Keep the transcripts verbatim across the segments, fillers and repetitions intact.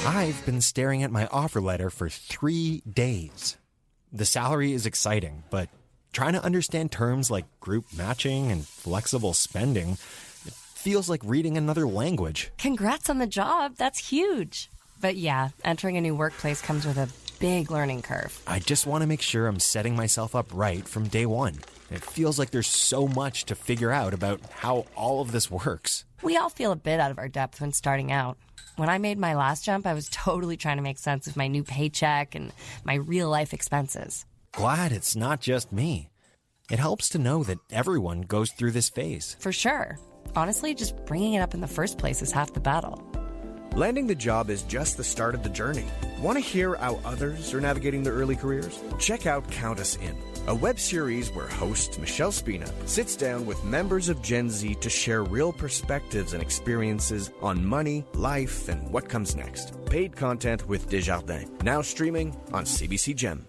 I've been staring at my offer letter for three days. The salary is exciting, but trying to understand terms like group matching and flexible spending, it feels like reading another language. Congrats on the job. That's huge. But yeah, entering a new workplace comes with a big learning curve. I just want to make sure I'm setting myself up right from day one. It feels like there's so much to figure out about how all of this works. We all feel a bit out of our depth when starting out. When I made my last jump, I was totally trying to make sense of my new paycheck and my real-life expenses. Glad it's not just me. It helps to know that everyone goes through this phase. For sure. Honestly, just bringing it up in the first place is half the battle. Landing the job is just the start of the journey. Want to hear how others are navigating their early careers? Check out Count Us In, a web series where host Michelle Spina sits down with members of Gen Z to share real perspectives and experiences on money, life, and what comes next. Paid content with Desjardins, now streaming on C B C Gem.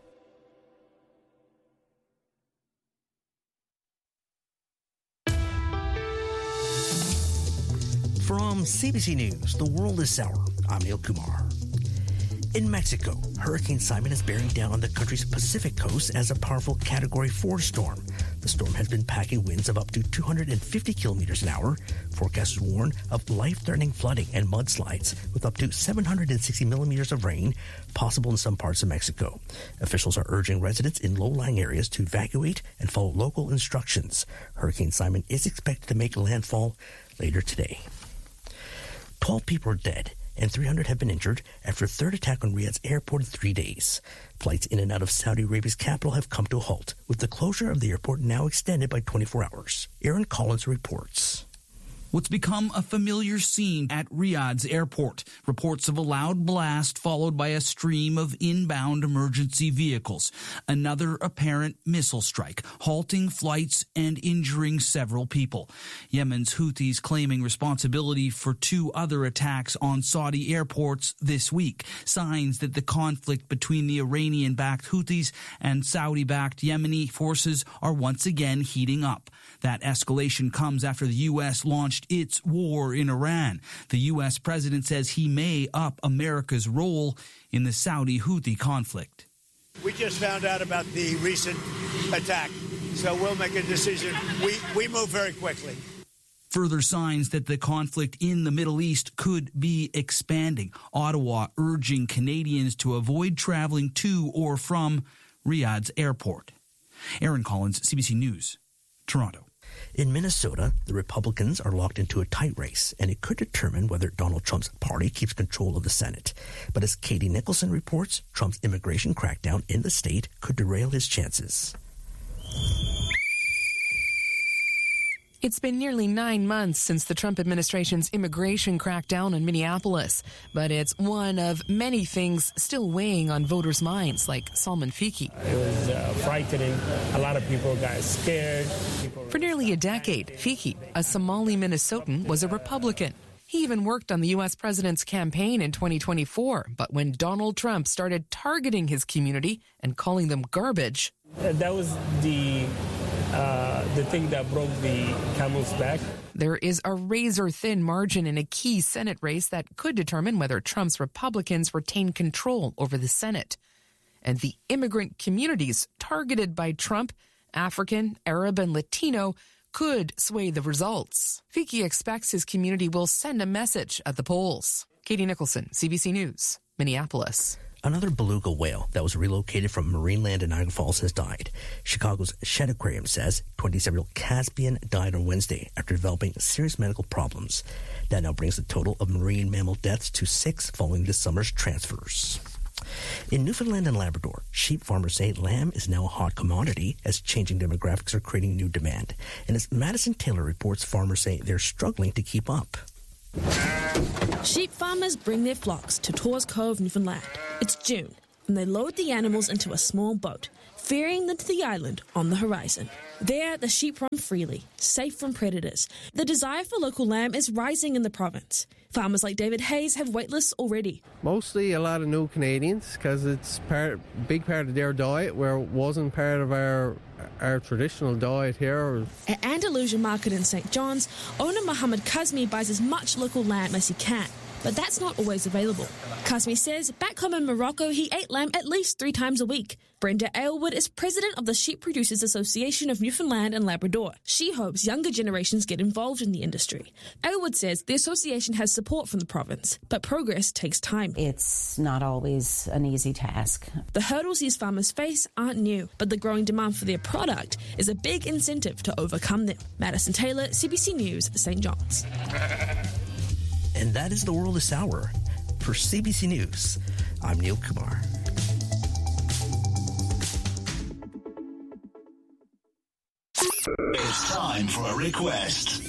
From C B C News, The World is Sour, I'm Neil Kumar. In Mexico, Hurricane Simon is bearing down on the country's Pacific coast as a powerful Category four storm. The storm has been packing winds of up to two hundred fifty kilometers an hour. Forecasters warn of life-threatening flooding and mudslides with up to seven hundred sixty millimeters of rain possible in some parts of Mexico. Officials are urging residents in low-lying areas to evacuate and follow local instructions. Hurricane Simon is expected to make landfall later today. twelve people are dead and three hundred have been injured after a third attack on Riyadh's airport in three days. Flights in and out of Saudi Arabia's capital have come to a halt, with the closure of the airport now extended by twenty-four hours. Aaron Collins reports. What's become a familiar scene at Riyadh's airport. Reports of a loud blast followed by a stream of inbound emergency vehicles. Another apparent missile strike, halting flights and injuring several people. Yemen's Houthis claiming responsibility for two other attacks on Saudi airports this week. Signs that the conflict between the Iranian-backed Houthis and Saudi-backed Yemeni forces are once again heating up. That escalation comes after the U S launched its war in Iran. The U S president says he may up America's role in the Saudi Houthi conflict. We just found out about the recent attack, so we'll make a decision. We, we move very quickly. Further signs that the conflict in the Middle East could be expanding. Ottawa urging Canadians to avoid traveling to or from Riyadh's airport. Aaron Collins, C B C News, Toronto. In Minnesota, the Republicans are locked into a tight race, and it could determine whether Donald Trump's party keeps control of the Senate. But as Katie Nicholson reports, Trump's immigration crackdown in the state could derail his chances. It's been nearly nine months since the Trump administration's immigration crackdown in Minneapolis, but it's one of many things still weighing on voters' minds, like Salman Fiki. It was uh, frightening. A lot of people got scared. People For nearly a decade, Fiki, a Somali Minnesotan, was a Republican. He even worked on the U S president's campaign in twenty twenty-four, but when Donald Trump started targeting his community and calling them garbage... That was the... Uh, the thing that broke the camel's back. There is a razor-thin margin in a key Senate race that could determine whether Trump's Republicans retain control over the Senate. And the immigrant communities targeted by Trump, African, Arab, and Latino, could sway the results. Fiki expects his community will send a message at the polls. Katie Nicholson, C B C News, Minneapolis. Another beluga whale that was relocated from Marineland in Niagara Falls has died. Chicago's Shed Aquarium says twenty-seven-year-old Caspian died on Wednesday after developing serious medical problems. That now brings the total of marine mammal deaths to six following this summer's transfers. In Newfoundland and Labrador, sheep farmers say lamb is now a hot commodity as changing demographics are creating new demand. And as Madison Taylor reports, farmers say they're struggling to keep up. Sheep farmers bring their flocks to Torres Cove, Newfoundland. It's June, and they load the animals into a small boat, ferrying them to the island on the horizon. There, the sheep roam freely, safe from predators. The desire for local lamb is rising in the province. Farmers like David Hayes have waitlists already. Mostly a lot of new Canadians, because it's part, big part of their diet, where it wasn't part of our our traditional diet here. At Andalusia Market in Saint John's, owner Mohammed Kazmi buys as much local lamb as he can. but that's not always available. Kasmi says back home in Morocco, he ate lamb at least three times a week. Brenda Aylward is president of the Sheep Producers Association of Newfoundland and Labrador. She hopes younger generations get involved in the industry. Aylward says the association has support from the province, but progress takes time. It's not always an easy task. The hurdles these farmers face aren't new, but the growing demand for their product is a big incentive to overcome them. Madison Taylor, C B C News, Saint John's. And that is the world this hour. For C B C News, I'm Neil Kumar. It's time for a request.